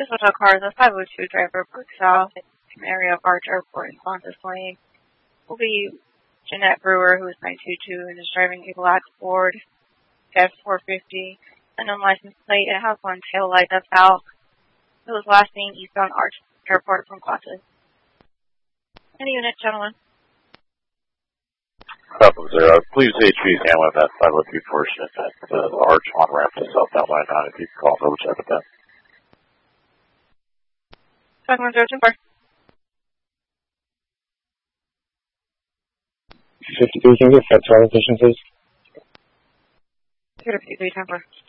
hotel car, the 502 driver, Brook South, from area of Arch Airport in Pontus Lane, will be Jeanette Brewer, who is 922 and is driving a black Ford F450, unknown license plate. It has one tail light that's out. It was last seen eastbound Arch Airport from classes. Any unit, gentlemen? Papa 0. Please HV is handling that 503 portion at the Arch on ramp to southbound line 9. If you can call and double check with that. 5102. 53, can we get Fed 12 efficiencies? 53, 10